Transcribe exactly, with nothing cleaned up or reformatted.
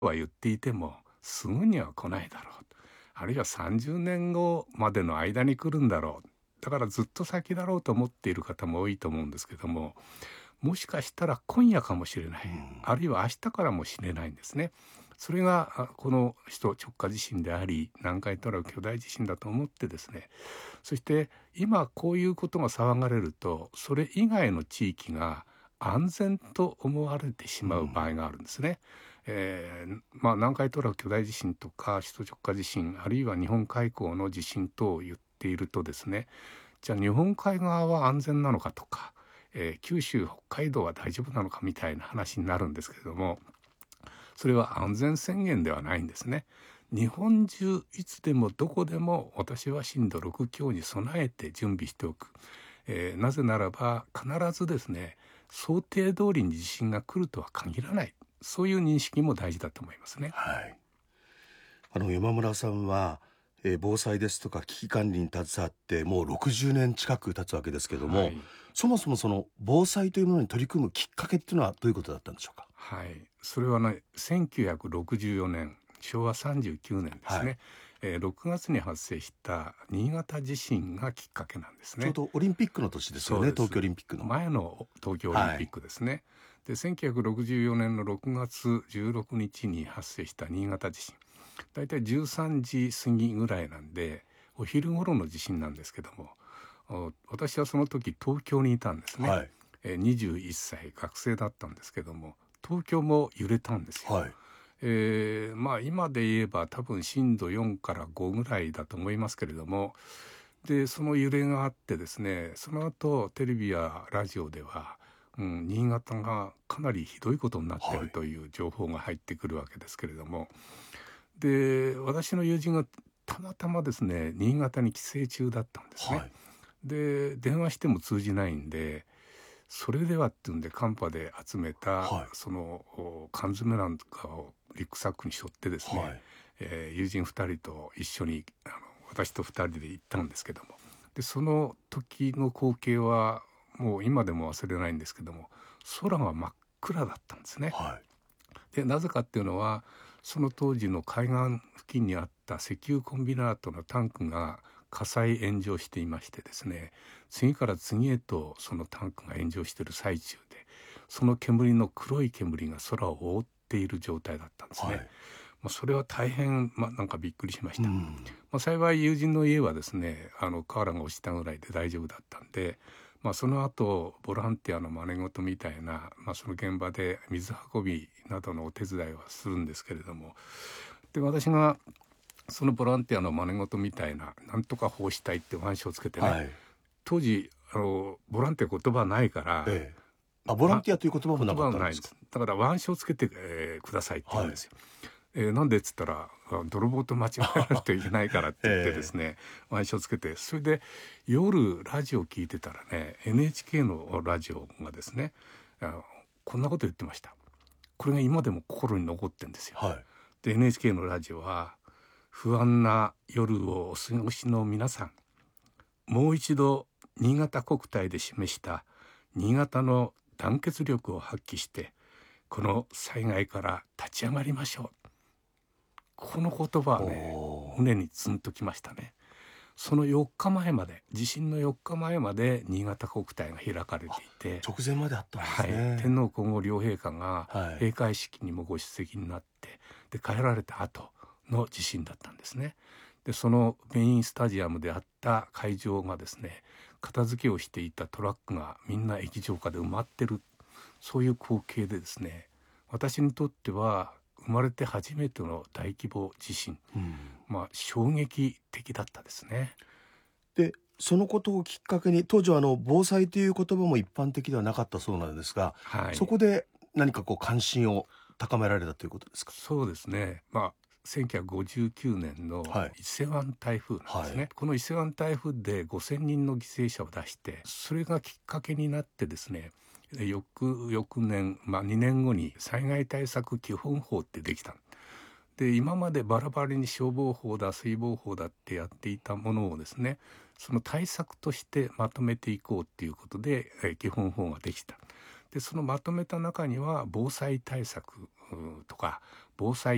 は言っていてもすぐには来ないだろう、あるいはさんじゅうねんごまでの間に来るんだろう、だからずっと先だろうと思っている方も多いと思うんですけども、もしかしたら今夜かもしれない、 うん、 あるいは明日からもしれないんですね。それがあこの首都直下地震であり、南海トラフ巨大地震だと思ってですね、そして今こういうことが騒がれると、それ以外の地域が安全と思われてしまう場合があるんですね。えーまあ、南海トラフ巨大地震とか首都直下地震、あるいは日本海溝の地震と言っているとですね、じゃあ日本海側は安全なのかとか、えー九州北海道は大丈夫なのかみたいな話になるんですけれども、それは安全宣言ではないんですね。日本中いつでもどこでも私は震度ろく強に備えて準備しておく、えーなぜならば必ずですね、想定通りに地震が来るとは限らない、そういう認識も大事だと思いますね。 はい。あの山村さんは、えー防災ですとか危機管理に携わってもうろくじゅうねん近く経つわけですけども、 はい、 そもそもその防災というものに取り組むきっかけっていうのはどういうことだったんでしょうか？ はい、それはね、せんきゅうひゃくろくじゅうよねん、しょうわさんじゅうきゅうねんですはい。 ね、えーろくがつに発生した新潟地震がきっかけなんですね。 ちょうどオリンピックの年ですよね、 そうです。 東京オリンピックの。 前の東京オリンピッはい。 クですね。で、せんきゅうひゃくろくじゅうよねんのろくがつじゅうろくにちに発生した新潟地震。だいたいじゅうさんじ過ぎぐらいなんで、お昼頃の地震なんですけども、お私はその時東京にいたんですね。 はい。 えーにじゅういっさい学生だったんですけども、東京も揺れたんですよ。 はい。 えーまあ今で言えば多分震度よんからごぐらいだと思いますけれども、でその揺れがあってですね、その後テレビやラジオでは、うん、新潟がかなりひどいことになっていはい。 るという情報が入ってくるわけですけれども、で私の友人がたまたまですね新潟に帰省中だったんですね。 はい。 で電話しても通じないんで、それではっていうんで寒波で集めたはい。 そのお缶詰なんかをリュックサックに背負ってですね、 はい。 えー友人ふたりと一緒にあの私とふたりで行ったんですけども、でその時の光景はもう今でも忘れないんですけども、空が真っ暗だったんですね。 はい。 でなぜかっていうのは、その当時の海岸付近にあった石油コンビナートのタンクが火災炎上していましてですね、次から次へとそのタンクが炎上している最中で、その煙の黒い煙が空を覆っている状態だったんですね。 はい。 まあ、それは大変、まあ、なんかびっくりしましうた。 ん。 まあ、幸い友人の家はですね、あの瓦が落ちたぐらいで大丈夫だったんで、まあ、その後ボランティアの真似事みたいな、まあ、その現場で水運びなどのお手伝いはするんですけれども、で私がそのボランティアの真似事みたいな、なんとか奉仕隊って腕章をつけてね、 はい。 当時あのボランティア言葉ないから、 ええ。あ、ボランわティアという言葉もな言葉かったんですか？ はないんです。だから腕章をつけて、えーくださいって言うはい。 んですよ。えーなんでっつったら、あ泥棒と間違えられるといけないからって言ってですええ。 ね、腕章つけて、それで夜ラジオ聞いてたらね、 エヌエイチケー のラジオがですね、あこんなこと言ってました。これが今でも心に残ってんですよ。 はい。 で エヌエイチケー のラジオは、不安な夜をお過ごしの皆さん、もう一度新潟国体で示した新潟の団結力を発揮してこの災害から立ち上がりましょう。この言葉はおね、 お。 胸にツンときましたね。そのよっかまえまで、地震のよっかまえまで新潟国体が開かれていて、 直前まであったんではい、 すね。 天皇皇后両陛下がはい。 閉会式にもご出席になって、で帰られた後の地震だったんですね。でそのメインスタジアムであった会場がですね、片付けをしていたトラックがみんな液状化で埋まってる、そういう光景でですね、私にとっては生まれて初めての大規模地震、 うん。 まあ衝撃的だったですね。 で、そのことをきっかけに、当時はあの防災という言葉も一般的ではなかったそうなんですが、 はい、 そこで何かこう関心を高められたということですか？ そうですね。まあせんきゅうひゃくごじゅうきゅうねんのはい。 伊勢湾台風なんですね。 はい。 この伊勢湾台風でごせんにんの犠牲者を出して、それがきっかけになってですね、翌翌年、まあ、にねんごに災害対策基本法ってできた。で今までバラバラに消防法だ水防法だってやっていたものをですね、その対策としてまとめていこうっていうことで、えー基本法ができた。でそのまとめた中には防災対策うーとか防災